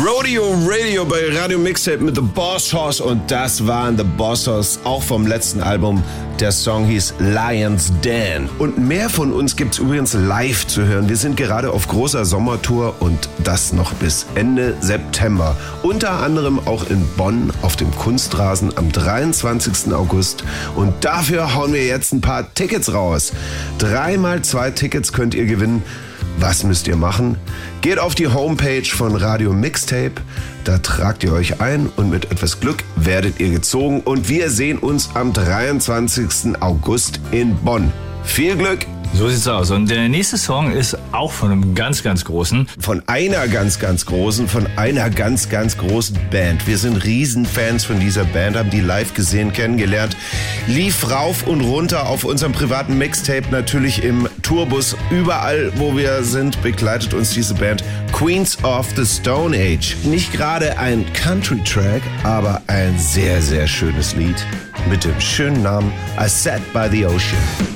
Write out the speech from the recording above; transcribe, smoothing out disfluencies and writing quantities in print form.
Rodeo Radio bei Radio Mixtape mit The Boss Hoss und das waren The Boss Hoss, auch vom letzten Album. Der Song hieß Lion's Den. Und mehr von uns gibt's übrigens live zu hören. Wir sind gerade auf großer Sommertour und das noch bis Ende September. Unter anderem auch in Bonn auf dem Kunstrasen am 23. August. Und dafür hauen wir jetzt ein paar Tickets raus. 3x2 Tickets könnt ihr gewinnen. Was müsst ihr machen? Geht auf die Homepage von Radio Mixtape, da tragt ihr euch ein und mit etwas Glück werdet ihr gezogen und wir sehen uns am 23. August in Bonn. Viel Glück! So sieht's aus. Und der nächste Song ist auch von einem ganz, ganz großen. Von einer ganz, ganz großen Band. Wir sind Riesenfans von dieser Band, haben die live gesehen, kennengelernt. Lief rauf und runter auf unserem privaten Mixtape, natürlich im Tourbus. Überall, wo wir sind, begleitet uns diese Band. Queens of the Stone Age. Nicht gerade ein Country-Track, aber ein sehr, sehr schönes Lied mit dem schönen Namen I Sat by the Ocean.